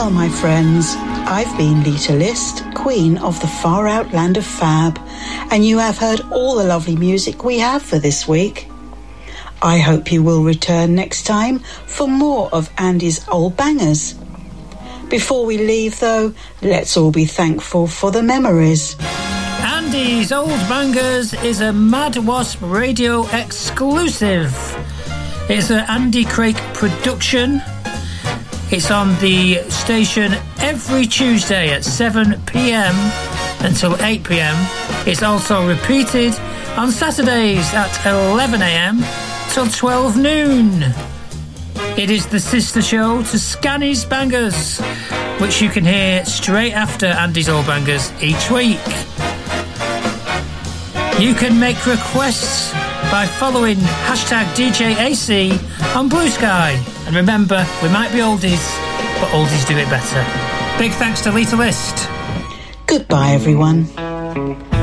Well, my friends, I've been Lita List, Queen of the Far Out Land of Fab, and you have heard all the lovely music we have for this week. I hope you will return next time for more of Andy's old bangers. Before we leave, though, let's all be thankful for the memories. Andy's Old Bangers is a Mad Wasp Radio exclusive. It's an Andy Craig production. It's on the station every Tuesday at 7 p.m. until 8 p.m. It's also repeated on Saturdays at 11 a.m. till 12 noon. It is the sister show to Scanny's Bangers, which you can hear straight after Andy's Old Bangers each week. You can make requests by following hashtag DJAC on Blue Sky. And remember, we might be oldies, but oldies do it better. Big thanks to Lita List. Goodbye, everyone.